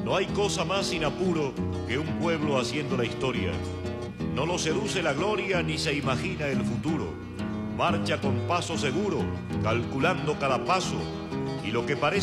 No hay cosa más sin apuro que un pueblo haciendo la historia. No lo seduce la gloria ni se imagina el futuro. Marcha con paso seguro, calculando cada paso, y lo que parece